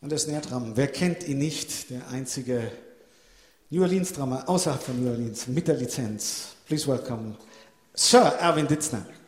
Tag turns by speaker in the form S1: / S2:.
S1: Und der Snare-Drum, wer kennt ihn nicht? Der einzige New Orleans-Drummer außerhalb von New Orleans mit der Lizenz. Please welcome Sir Erwin Ditzner.